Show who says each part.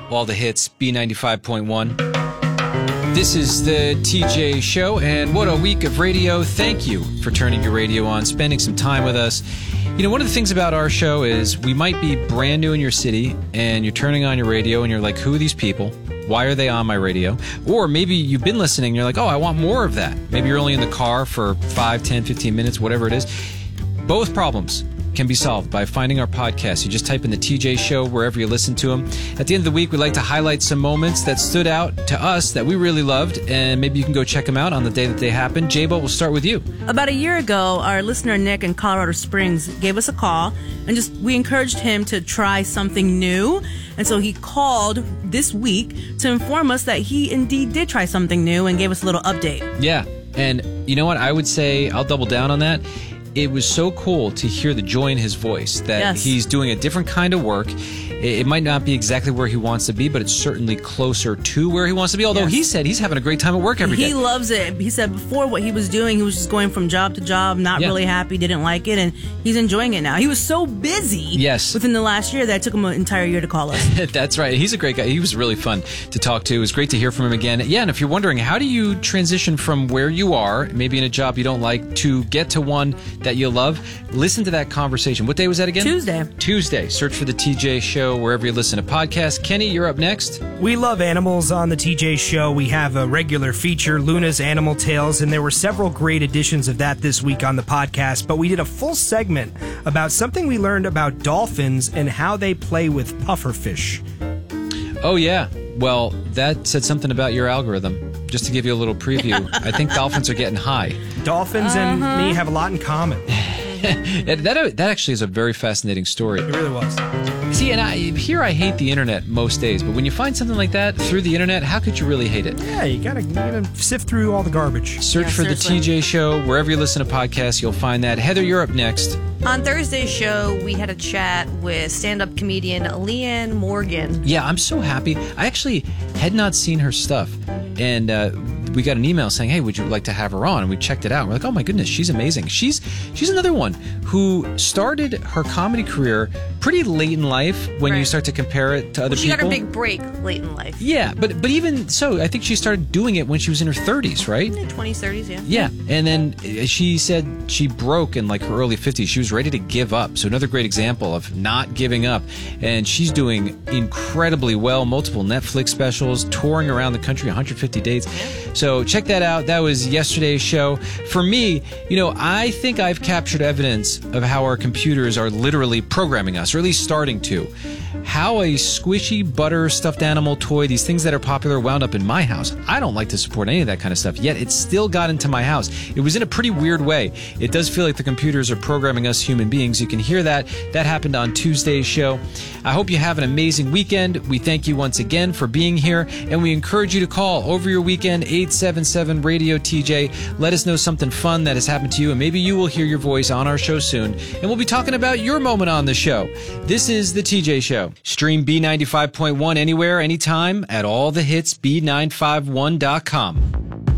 Speaker 1: All the hits, B95.1. This is the TJ Show, and what a week of radio. Thank you for turning your radio on, spending some time with us. You know, one of the things about our show is we might be brand new in your city, and you're turning on your radio, and you're like, who are these people? Why are they on my radio? Or maybe you've been listening, and you're like, oh, I want more of that. Maybe you're only in the car for 5, 10, 15 minutes, whatever it is. Both problems can be solved by finding our podcast. You just type in the TJ Show wherever you listen to them. At the end of the week, we like to highlight some moments that stood out to us that we really loved, and maybe you can go check them out on the day that they happened. J-Bo, we'll start with you.
Speaker 2: About a year ago, our listener Nick in Colorado Springs gave us a call, and we encouraged him to try something new. And so he called this week to inform us that he indeed did try something new and gave us a little update.
Speaker 1: Yeah, and you know what? I would say, I'll double down on that. It was so cool to hear the joy in his voice that he's doing a different kind of work. It might not be exactly where he wants to be, but it's certainly closer to where he wants to be. Although he said he's having a great time at work every day.
Speaker 2: He loves it. He said before what he was doing, he was just going from job to job, not really happy, didn't like it, and he's enjoying it now. He was so busy within the last year that it took him an entire year to call us.
Speaker 1: That's right. He's a great guy. He was really fun to talk to. It was great to hear from him again. Yeah, and if you're wondering, how do you transition from where you are, maybe in a job you don't like, to get to one that you love? Listen to that conversation. What day was that again? Tuesday. Search for the TJ Show wherever you listen to podcasts. Kenny, you're up next.
Speaker 3: We love animals on the TJ Show. We have a regular feature, Luna's Animal Tales, and there were several great editions of that this week on the podcast, but we did a full segment about something we learned about dolphins and how they play with pufferfish.
Speaker 1: Oh, yeah. Well, that said something about your algorithm. Just to give you a little preview, I think dolphins are getting high.
Speaker 3: Dolphins and me have a lot in common.
Speaker 1: That actually is a very fascinating story.
Speaker 3: It really was.
Speaker 1: See, and I hate the internet most days, but when you find something like that through the internet, how could you really hate it?
Speaker 3: Yeah, you gotta sift through all the garbage.
Speaker 1: Search for the TJ Show wherever you listen to podcasts. You'll find that. Heather, you're up next.
Speaker 4: On Thursday's show, we had a chat with stand-up comedian Leanne Morgan.
Speaker 1: Yeah, I'm so happy. I actually had not seen her stuff, and we got an email saying, hey, would you like to have her on? And we checked it out. We're like, oh my goodness, she's amazing. She's another one who started her comedy career pretty late in life when you start to compare it to other people.
Speaker 4: She got her big break late in life.
Speaker 1: Yeah, but even so, I think she started doing it when she was in her 30s, right?
Speaker 4: 20s, 30s, yeah.
Speaker 1: Yeah, and then she said she broke in like her early 50s. She was ready to give up. So another great example of not giving up. And she's doing incredibly well. Multiple Netflix specials, touring around the country, 150 dates. So check that out. That was yesterday's show. For me, I think I've captured evidence of how our computers are literally programming us, or at least starting to. How a squishy butter stuffed animal toy, these things that are popular, wound up in my house. I don't like to support any of that kind of stuff, yet it still got into my house. It was in a pretty weird way. It does feel like the computers are programming us human beings. You can hear that. That happened on Tuesday's show. I hope you have an amazing weekend. We thank you once again for being here, and we encourage you to call over your weekend, 877-RADIO-TJ. Let us know something fun that has happened to you, and maybe you will hear your voice on our show soon, and we'll be talking about your moment on the show. This is the TJ Show. Stream B95.1 anywhere, anytime at allthehitsb951.com.